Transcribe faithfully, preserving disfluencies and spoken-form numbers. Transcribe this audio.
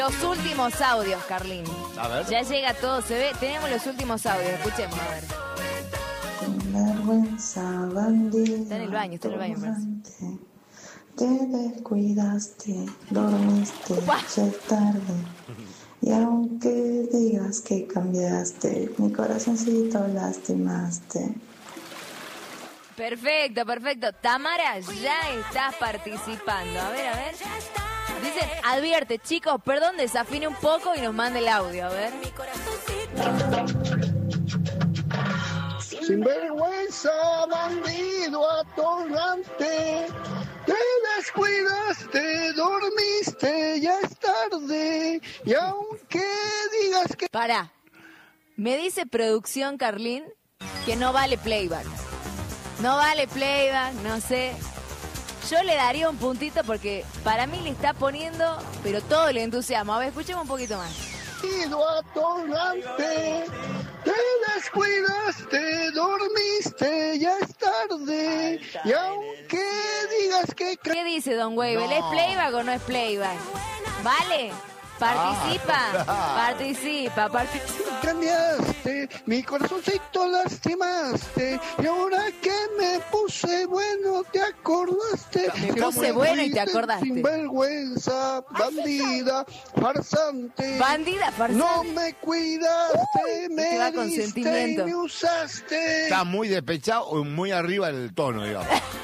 Los últimos audios, Carlín. A ver. Ya llega todo, se ve. Tenemos los últimos audios, escuchemos, a ver. Sin vergüenza, bandido. Está en el baño, está en el baño, me parece. Te descuidaste, dormiste, Upa. ya es tarde. Y aunque digas que cambiaste, mi corazoncito lastimaste. Perfecto, perfecto. Tamara, ya estás participando. A ver, a ver. Dicen, advierte, chicos, perdón, desafine un poco y nos mande el audio, a ver. Sinvergüenza, bandido, atorrante, te descuidaste, dormiste, ya es tarde, y aunque digas que... Pará, me dice producción, Carlín, que no vale playback. No vale playback, no sé. Yo le daría un puntito porque para mí le está poniendo, pero todo el entusiasmo. A ver, escuchemos un poquito más. Bandido, atorrante, te descuidaste, dormiste, ya es tarde, y aunque digas que... ¿Qué dice Don Weibel? No. ¿Es playback o no es playback? ¿Vale? Participa, Ah. participa, participa. Cambiaste, mi corazoncito lastimaste, y ahora que me puse bueno te acordaste. Me Que puse me bueno y te fuiste acordaste. Sinvergüenza, bandida, farsante. Bandida, farsante. No me cuidaste, Uy, me este va con diste sentimiento. y me usaste. Está muy despechado o muy arriba del tono, digamos.